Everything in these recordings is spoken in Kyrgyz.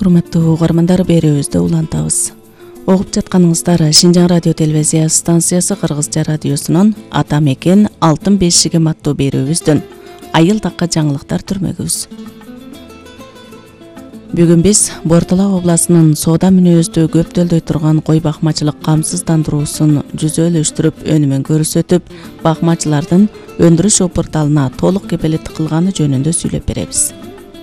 Урматтуу угармандар, берүүбүздү улантабыз. Огуп жатканыңыздар Шинжаң радио телевизия станциясы Кыргызча радиосунун Ата мекен алтын бешигим аттуу берүүбүздүн айыл такка жаңылыктар түрмөгүбүз. Бүгүн биз Бортала областынын соода мүнөздүү көптөлдөй турган кой бакмачылык камсыздандыруусун жүзөлөштүрүп, өнүмүн көрсөтүп, бакмачылардын өндүрүш порталына толук кепилдик кылганы жөнүндө сүйлөп беребиз.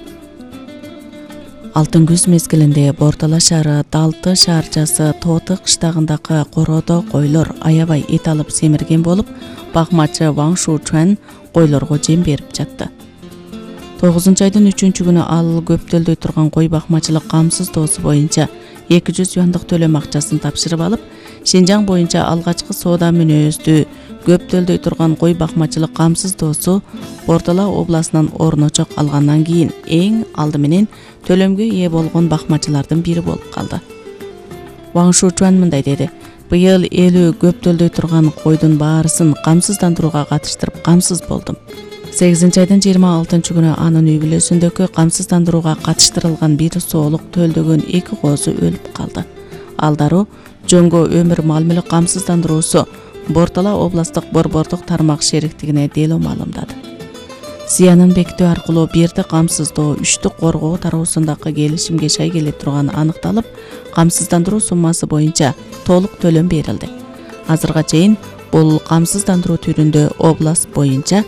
Алтын күз мезгилинде Бортала шаары Далты шаарчасы Тооты кыштагындагы короодо койлор аябай эт алып семирген болуп, бакмачы Ван Шучуан койлорго жем берип жатты. 9-айдын 3-күнү ал көптөлдөй турган кой бакмачылык камсыздоосу боюнча 200 юандык төлөм акчасын тапшырып алып, Шинжаң боюнча алгачкы соода мүнөздүү көптөлдөй турган кой бакмачылык камсыздоосу Бортала областынан орночок алгандан кийин эң алды менен төлөмгө ээ болгон бакмачылардын бири болуп калды. Ван Шучуан мындай деди: "Быйыл 50 көптөлдөй турган койдун баарысын камсыздандырууга катыштырып камсыз болдум. 8-айдын 26-күнү анын үй бүлөсүндөгү камсыздандырууга катыштырылган бир соолук төлдөгөн 2 коозу өлүп калды. Ал дароо Жөнгө өмүр мал мүлк камсыздандыруусу Бортала областык борбордук тармак шериктигине дело маалымдады. Зыянын бекитүү аркылуу бирди камсыздоо, үчтү коргоо тараабысындагы келишимге шай келе турганы аныкталып, камсыздандыруу суммасы боюнча толук төлөм берилди. Азырга чейин бул камсыздандыруу түрүндө област боюнча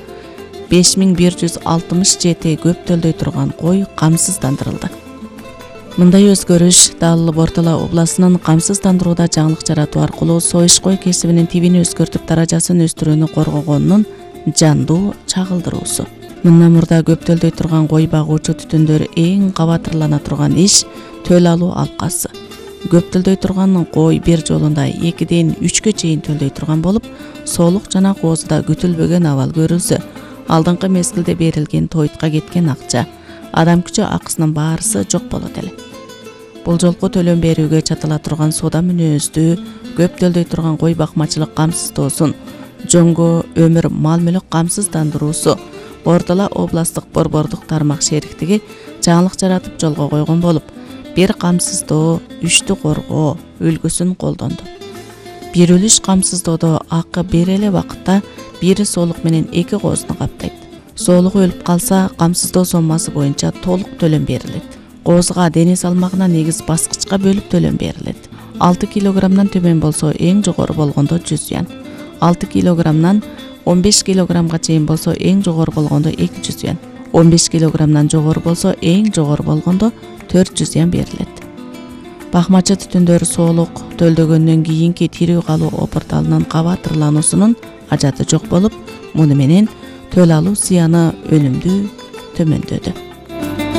5167 көптөлдөй турган кой камсыздандырылды. Мындай өзгөрүш дал Бортала областынын камсыздандырууда жаңылык жаратуу аркылуу союш кой кесибинин тибин өзгөртүп даражасын өстүрүүнү коргогонунун жандуу чагылдыруусу. Мындан мурда көптөлдөй турган кой багуучу түтүндөр эң кабатырлана турган иш төл алуу алкасы. Көптөлдөй турган кой бир жолунда 2-ден 3кө чейин төлдөй турган болуп, соолук жана коозуда күтүлбөгөн абал көрүлсө, алдыңкы мезгилде берилген тойтка кеткен акча, адам күчү акысынын баарысы жок болот эле. Бул жолку төлөм берүүгө чатыла турган соода мүнөздүү көптөлдөй турган кой бакмачылык камсыздоосун Жөнгө өмүр мал мүлк камсыздандыруусу Бортала областык борбордук тармак шериктиги жаңылык жаратып жолго койгон болуп, бир камсыздоо, үчтү коргоо үлгүсүн колдонду. Бир үлүш камсыздоодо акы бир эле убакытта бири соолук менен 2 коозуну каптайт. Соолук өлүп калса, камсыздоо соммасы боюнча толук төлөм берилет. Коозга дене салмагына негиз баскычка бөлүп төлөм берилет. 6 килограммдан төмөн болсо эң жогору болгондо 100 юан, 6 килограммдан 15 килограммга чейин болсо эң жогору болгондо 200 юан, 15 килограммдан жогору болсо эң жогору болгондо 400 юан берилет. Бакмачы түтүндөр соолук төлдөгөндөн кийинки тирүү калуу порталынын кабатырлануусунун ажаты жок болуп, муну менен төл алуу зыяны өнүмдүү төмөндөдү.